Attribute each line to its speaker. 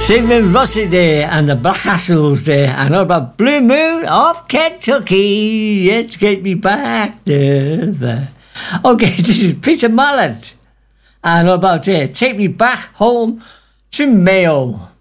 Speaker 1: Sigmund Rossi there and the Black Hassles there, and all about Blue Moon of Kentucky. Let's get me back there. Okay, this is Peter Mallet, and all about Take Me Back Home to Mayo.